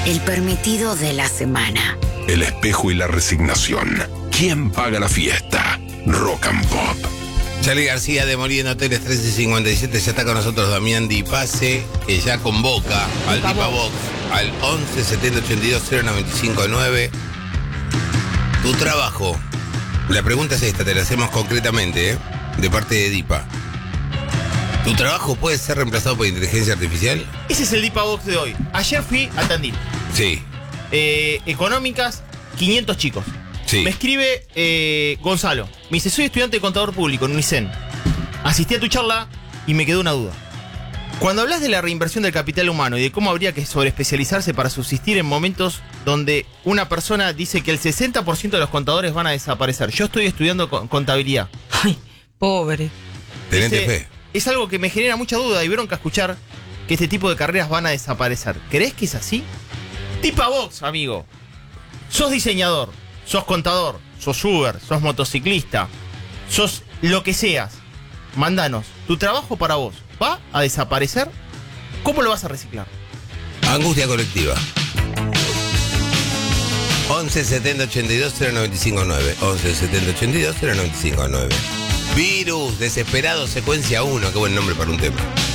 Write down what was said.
El permitido de la semana. El espejo y la resignación. ¿Quién paga la fiesta? Rock and Pop. Charly García de Morí en Hoteles 1357. Ya está con nosotros Damián Di Pase, que ya convoca al Dipa Box al 11 70 82 0959. Tu trabajo. La pregunta es esta, te la hacemos concretamente, de parte de Dipa. ¿Tu trabajo puede ser reemplazado por inteligencia artificial? Ese es el Dipa Box de hoy. Ayer fui a Tandil. Sí. Económicas, 500 chicos. Sí. Me escribe Gonzalo. Me dice, soy estudiante de contador público en Unicen. Asistí a tu charla y me quedó una duda. Cuando hablas de la reinversión del capital humano y de cómo habría que sobreespecializarse para subsistir en momentos donde una persona dice que el 60% de los contadores van a desaparecer. Yo estoy estudiando contabilidad. Ay, pobre. Tenente fe. Es algo que me genera mucha duda y bronca escuchar que este tipo de carreras van a desaparecer. ¿Crees que es así? Dipa Box, amigo. Sos diseñador, sos contador, sos Uber, sos motociclista, sos lo que seas. Mándanos, ¿tu trabajo para vos va a desaparecer? ¿Cómo lo vas a reciclar? Angustia colectiva. 11 70 82 0959. 11 70 82 0959. Virus, desesperado, secuencia 1. Qué buen nombre para un tema.